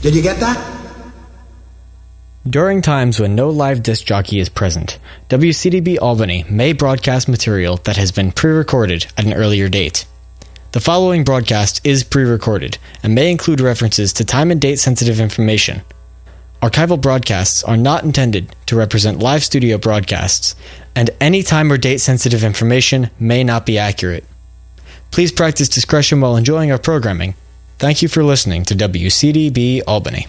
Did you get that? During times when no live disc jockey is present, WCDB Albany may broadcast material that has been pre-recorded at an earlier date. The following broadcast is pre-recorded and may include references to time and date sensitive information. Archival broadcasts are not intended to represent live studio broadcasts, and any time or date sensitive information may not be accurate. Please practice discretion while enjoying our programming. Thank you for listening to WCDB Albany.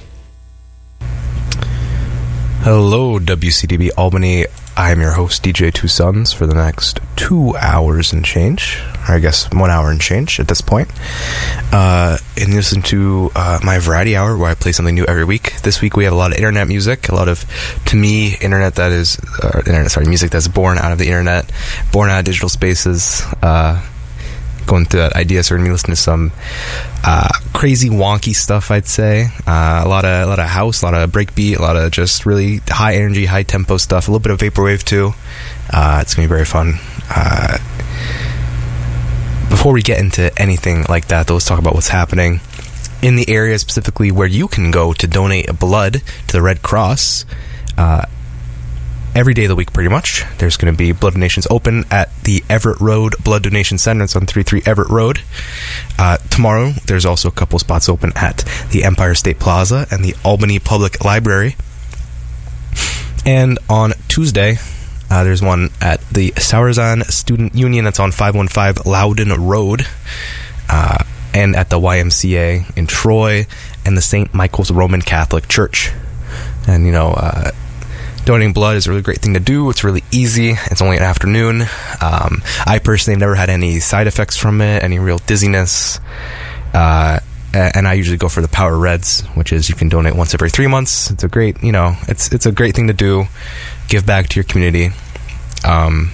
Hello, WCDB Albany. I'm your host, DJ Two Sons, for the next 2 hours and change. Or I guess 1 hour and change at this point. And listen to my variety hour where I play something new every week. This week we have a lot of internet music, a lot of, to me, music that's born out of the internet, born out of digital spaces. Going through that idea, so we're going to be listening to some crazy wonky stuff, I'd say. A lot of house, a lot of breakbeat, a lot of just really high energy, high tempo stuff, a little bit of vaporwave too. It's going to be very fun. Before we get into anything like that, though, let's talk about what's happening in the area, specifically where you can go to donate blood to the Red Cross. Every day of the week, pretty much. There's going to be blood donations open at the Everett Road Blood Donation Center. It's on 33 Everett Road. Tomorrow, there's also a couple spots open at the Empire State Plaza and the Albany Public Library. And on Tuesday, there's one at the Sauerzahn Student Union. That's on 515 Loudon Road. And at the YMCA in Troy and the St. Michael's Roman Catholic Church. And, donating blood is a really great thing to do. It's really easy. It's only an afternoon. I personally have never had any side effects from it, any real dizziness. And I usually go for the Power Reds, which is you can donate once every 3 months. It's a great, it's a great thing to do. Give back to your community. And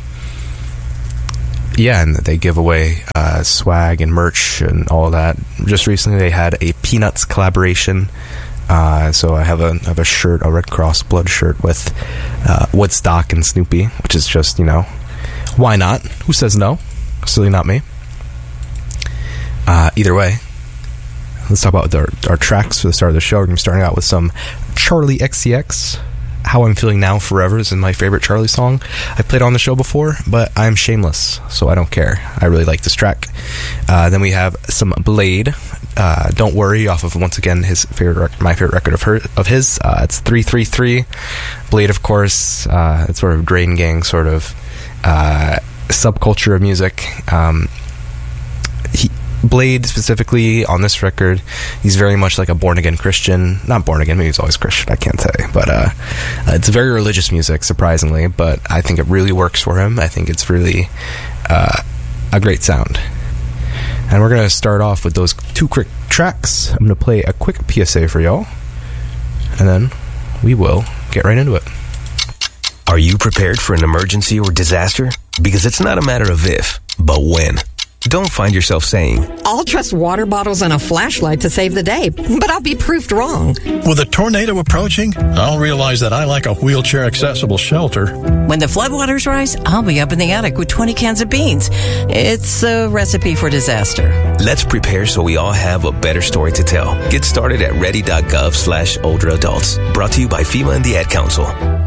they give away swag and merch and all that. Just recently they had a Peanuts collaboration. So I have a shirt, a Red Cross blood shirt with Woodstock and Snoopy, which is just, why not? Who says no? Certainly not me. Either way, let's talk about our tracks for the start of the show. We're going to be starting out with some Charlie XCX. How I'm Feeling Now Forever is my favorite Charlie song. I played on the show before, but I'm shameless, so I don't care. I really like this track. Then we have some Blade, Don't Worry, off of, once again, my favorite record of his. It's 333. Blade, of course, it's sort of Drain Gang sort of subculture of music. Blade, specifically, on this record, he's very much like a born-again Christian. Not born-again, maybe he's always Christian, I can't say. But it's very religious music, surprisingly, but I think it really works for him. I think it's really a great sound. And we're going to start off with those two quick tracks. I'm going to play a quick PSA for y'all, and then we will get right into it. Are you prepared for an emergency or disaster? Because it's not a matter of if, but when. Don't find yourself saying, I'll trust water bottles and a flashlight to save the day, but I'll be proved wrong. With a tornado approaching, I'll realize that I like a wheelchair-accessible shelter. When the floodwaters rise, I'll be up in the attic with 20 cans of beans. It's a recipe for disaster. Let's prepare so we all have a better story to tell. Get started at ready.gov/older adults. Brought to you by FEMA and the Ad Council.